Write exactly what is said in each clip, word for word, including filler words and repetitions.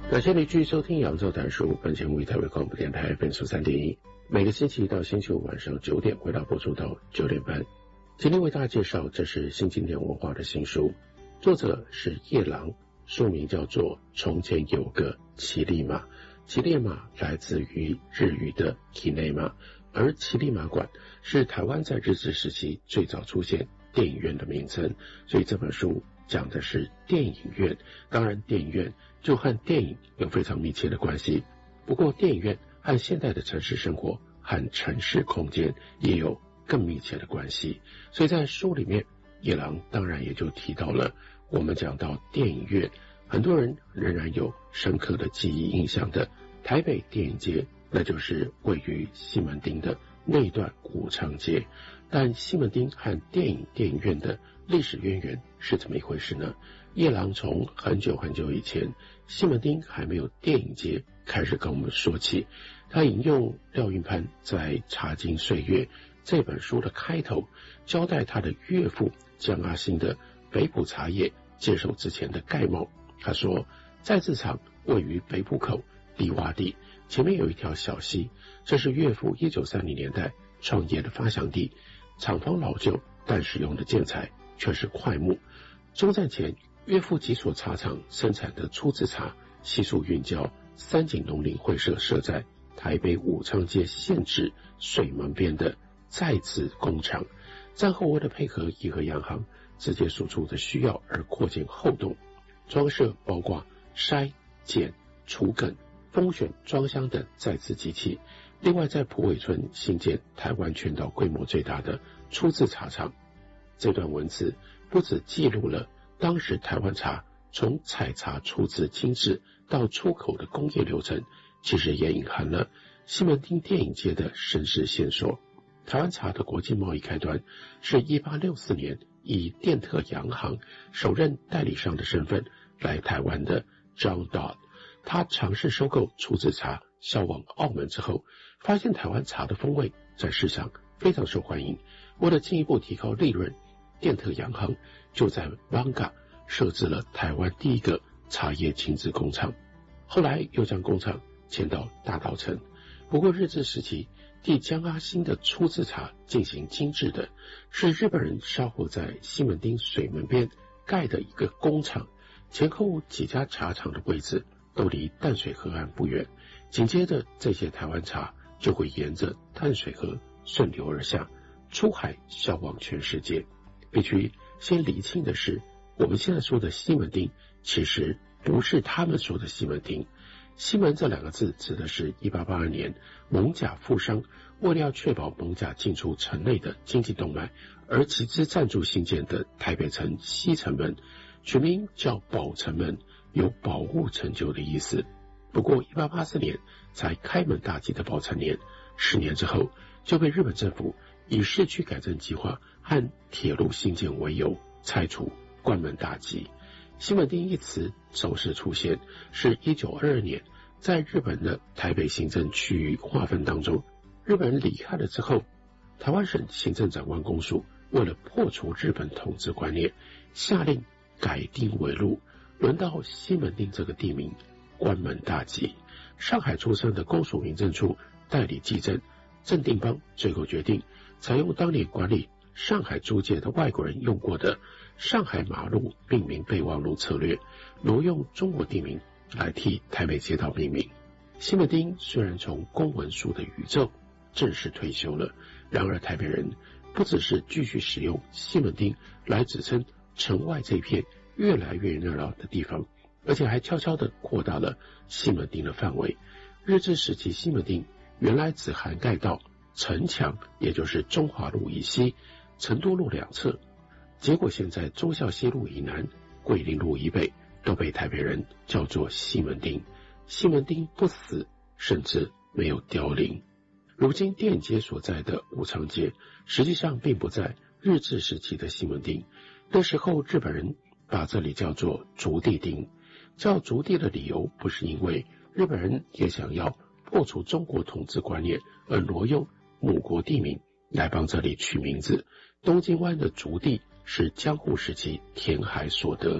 感谢你继续收听杨照谈书，本节目以台北广播电台 F M 三点一，每个星期一到星期五晚上九点回到播出到九点半。今天为大家介绍，这是新经典文化的新书，作者是叶朗，书名叫做《从前有个奇力马》。奇力马来自于日语的 kinema， 而奇力马馆是台湾在日治时期最早出现电影院的名称，所以这本书讲的是电影院。当然电影院就和电影有非常密切的关系，不过电影院和现代的城市生活和城市空间也有更密切的关系。所以在书里面，叶朗当然也就提到了，我们讲到电影院，很多人仍然有深刻的记忆印象的台北电影街，那就是位于西门町的那一段武昌街。但西门町和电影电影院的历史渊源是怎么一回事呢？叶朗从很久很久以前西门町还没有电影街开始跟我们说起。他引用廖运潘在《茶经岁月》这本书的开头，交代他的岳父江阿兴的北埔茶叶接手之前的概貌。他说，在这场位于北埔口低洼地，前面有一条小溪，这是岳父一九三零年代创业的发祥地。厂房老旧，但使用的建材却是檜木。中战前，岳父几所茶厂生产的粗制茶悉数运交三井农林会社设在台北武昌街县治水门边的在资工厂。战后为了配合义和洋行直接输出的需要而扩建后栋，装设包括筛、剪、除梗、封选、装箱等在资机器。另外在埔尾村新建台湾全岛规模最大的粗制茶厂。这段文字不只记录了当时台湾茶从采茶出自精致到出口的工业流程，其实也隐含了西门町电影街的身世线索。台湾茶的国际贸易开端是一八六四年以电特洋行首任代理商的身份来台湾的 John Dodd， 他尝试收购粗制茶销往澳门之后，发现台湾茶的风味在市场非常受欢迎。为了进一步提高利润，电特洋行就在 Banga 设置了台湾第一个茶叶精制工厂，后来又将工厂迁到大稻埕。不过日治时期替江阿兴的粗制茶进行精制的是日本人烧火在西门町水门边盖的一个工厂，前后几家茶厂的位置都离淡水河岸不远。紧接着这些台湾茶就会沿着淡水河顺流而下，出海销往全世界。必须先厘清的是，我们现在说的西门町其实不是他们说的西门町。西门这两个字指的是一八八二年蒙甲富商为了要确保蒙甲进出城内的经济动脉而集资赞助兴建的台北城西城门，取名叫保城门，有保护成就的意思。不过一八八四年才开门大吉的保城年，十年之后就被日本政府以市区改正计划和铁路兴建为由拆除，关门大吉。西门町一词首次出现是一九二二年，在日本的台北行政区域划分当中，日本人离开了之后，台湾省行政长官公署为了破除日本统治观念，下令改定为路，轮到西门町这个地名关门大吉。上海出生的公署民政处代理技正郑定邦最后决定采用当年管理上海租界的外国人用过的上海马路命名备忘录策略，挪用中国地名来替台北街道命名。西门町虽然从公文书的宇宙正式退休了，然而台北人不只是继续使用西门町来指称城外这片越来越热闹的地方，而且还悄悄地扩大了西门町的范围。日治时期西门町原来只涵盖到城墙，也就是中华路以西、成都路两侧，结果现在忠孝西路以南、桂林路以北都被台北人叫做西门町。西门町不死，甚至没有凋零。如今电影街所在的武昌街实际上并不在日治时期的西门町，那时候日本人把这里叫做竹地町。叫竹地的理由不是因为日本人也想要破除中国统治观念而挪用母国地名来帮这里取名字。东京湾的竹地是江户时期填海所得，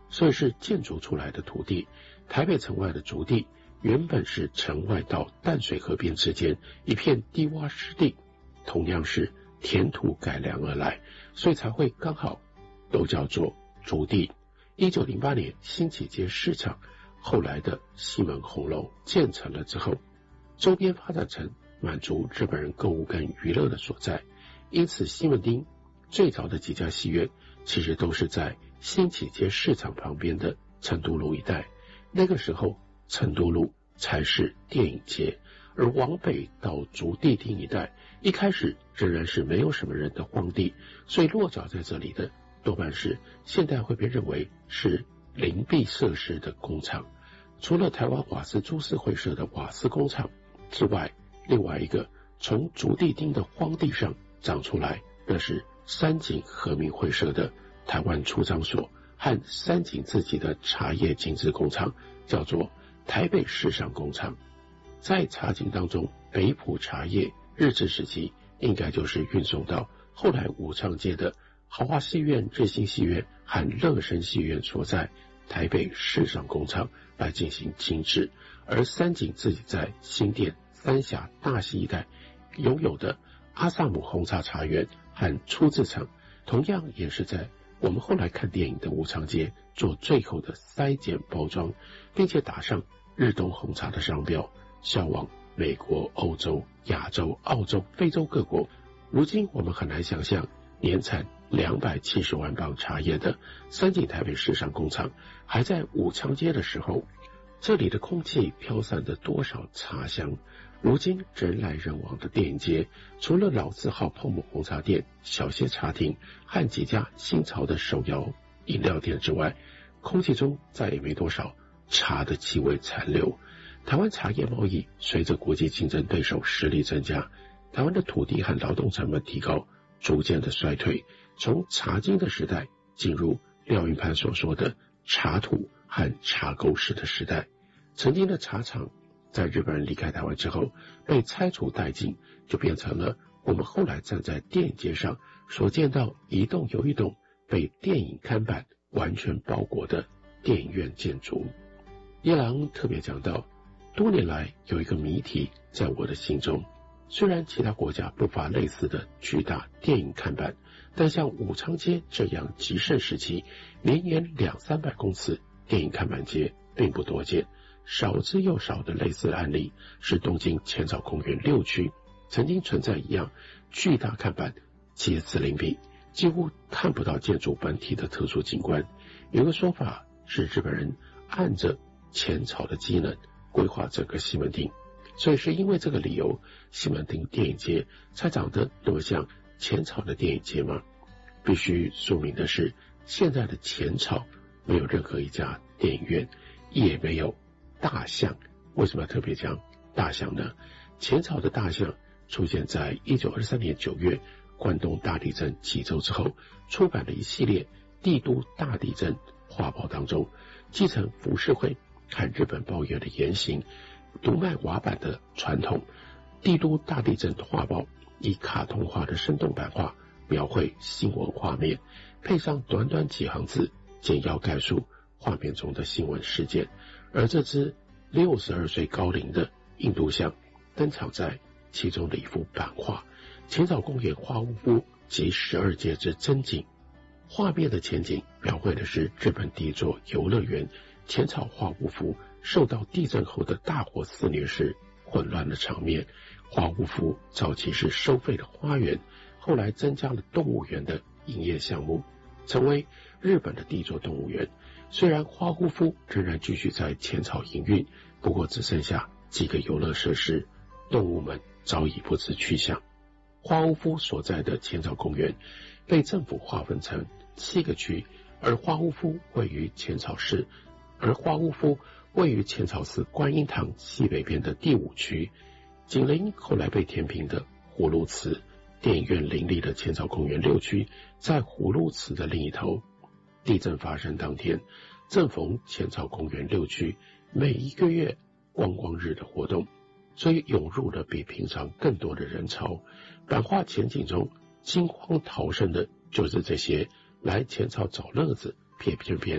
所以是建筑出来的土地。台北城外的竹地原本是城外到淡水河边之间一片低洼湿地，同样是填土改良而来，所以才会刚好都叫做竹地。一九零八年新起街市场后来的西门红楼建成了之后，周边发展成满足日本人购物跟娱乐的所在，因此西门町最早的几家戏院其实都是在新起街市场旁边的成都路一带。那个时候成都路才是电影街，而往北到竹地町一带一开始仍然是没有什么人的荒地，所以落脚在这里的多半是现在会被认为是邻避设施的工厂。除了台湾瓦斯株式会社的瓦斯工厂之外，另外一个从竹地町的荒地上长出来，那是三井和民会社的台湾出张所和三井自己的茶叶精制工厂，叫做台北市上工厂。在茶经当中，北埔茶叶日治时期应该就是运送到后来武昌街的豪华戏院、日新戏院和乐声戏院所在台北市上工厂来进行精制，而三井自己在新店、三峡、大溪一带拥有的阿萨姆红茶茶园和出制厂，同样也是在我们后来看电影的武昌街做最后的筛检包装，并且打上日东红茶的商标，销往美国、欧洲、亚洲、澳洲、非洲各国。如今我们很难想象年产两百七十万磅茶叶的三井台北市上工厂还在武昌街的时候，这里的空气飘散着多少茶香。如今人来人往的电影街，除了老字号泡沫红茶店、小歇茶厅和几家新潮的手摇饮料店之外，空气中再也没多少茶的气味残留。台湾茶叶贸易随着国际竞争对手实力增加，台湾的土地和劳动成本提高，逐渐的衰退，从茶经的时代进入廖云潘所说的茶土和茶沟式的时代。曾经的茶厂在日本人离开台湾之后被拆除殆尽，就变成了我们后来站在电影街上所见到一栋又一栋被电影看板完全包裹的电影院建筑。叶郎特别讲到，多年来有一个谜题在我的心中，虽然其他国家不乏类似的巨大电影看板，但像武昌街这样极盛时期绵延两三百公尺电影看板街并不多见。少之又少的类似的案例是东京浅草公园六区曾经存在一样巨大看板，街次林立，几乎看不到建筑本体的特殊景观。有个说法是日本人按着浅草的机能规划整个西门町，所以是因为这个理由，西门町电影街才长得那么像浅草的电影街吗？必须说明的是，现在的浅草没有任何一家电影院，也没有大象。为什么要特别讲大象呢？浅草的大象出现在一九二三年九月关东大地震几周之后，出版了一系列帝都大地震画报当中，继承浮世绘和日本报业的言行，读卖瓦版的传统，帝都大地震画报以卡通化的生动版画描绘新闻画面，配上短短几行字，简要概述画面中的新闻事件。而这只六十二岁高龄的印度象登场在其中的一幅版画，浅草公园花屋夫及十二街之真景。画面的前景描绘的是日本第一座游乐园浅草花屋夫受到地震后的大火肆虐时混乱的场面。花屋夫早期是收费的花园，后来增加了动物园的营业项目，成为日本的第一座动物园。虽然花屋夫仍然继续在浅草营运，不过只剩下几个游乐设施，动物们早已不知去向。花屋夫所在的浅草公园被政府划分成七个区，而花屋夫位于浅草市，而花屋夫位于浅草寺观音堂西北边的第五区。紧邻后来被填平的葫芦祠，电影院林立的浅草公园六区在葫芦祠的另一头。地震发生当天，正逢浅草公园六区每一个月观光日的活动，所以涌入了比平常更多的人潮。版画前景中惊慌逃生的就是这些来浅草找乐子、偏偏偏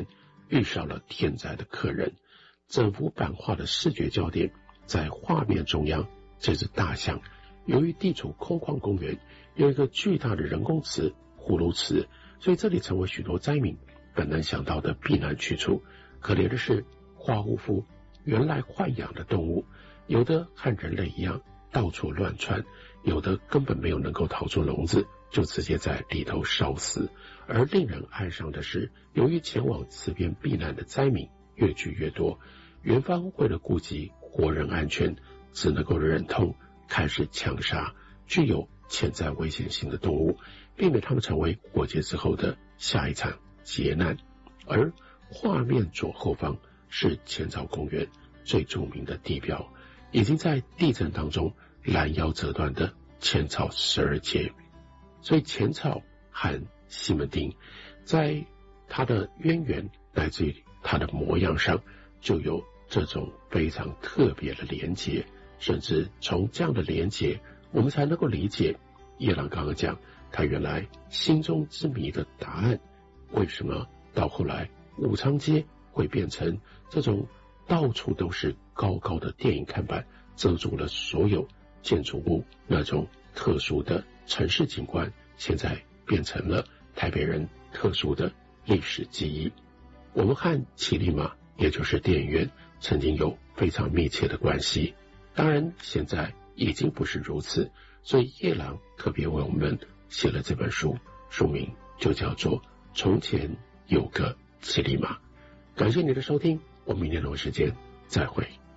遇上了天灾的客人。整幅版画的视觉焦点在画面中央，这只大象由于地处空旷公园，有一个巨大的人工池葫芦池，所以这里成为许多灾民本能想到的避难去处。可怜的是，花巫夫原来豢养的动物，有的和人类一样到处乱窜，有的根本没有能够逃出笼子，就直接在里头烧死。而令人哀伤的是，由于前往池边避难的灾民越聚越多，园方为了顾及活人安全，只能够忍痛开始枪杀具有潜在危险性的动物，避免它们成为火劫之后的下一场劫难。而画面左后方是浅草公园最著名的地标，已经在地震当中拦腰折断的浅草十二街。所以浅草和西门町在它的渊源乃至于它的模样上就有这种非常特别的连结，甚至从这样的连结我们才能够理解叶朗刚刚讲他原来心中之谜的答案，为什么到后来武昌街会变成这种到处都是高高的电影看板，遮住了所有建筑物，那种特殊的城市景观现在变成了台北人特殊的历史记忆。我们和麒麟马也就是电影院曾经有非常密切的关系，当然现在已经不是如此，所以叶朗特别为我们写了这本书，书名就叫做《从前有个麒麟马》。感谢你的收听，我们明天同一时间再会。